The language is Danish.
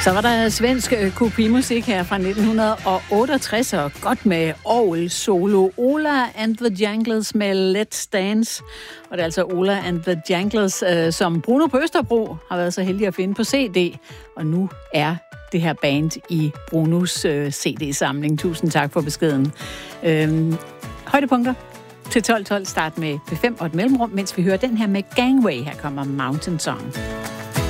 Så var der svensk kopimusik her fra 1968, og godt med orgel solo. Ola and the Janglers med Let's Dance. Og det er altså Ola and the Janglers, som Bruno på Østerbro har været så heldig at finde på CD. Og nu er det her band i Brunos CD-samling. Tusind tak for beskeden. Højdepunkter til 12.12. Start med P5 og et mellemrum, mens vi hører den her med Gangway. Her kommer Mountain Song.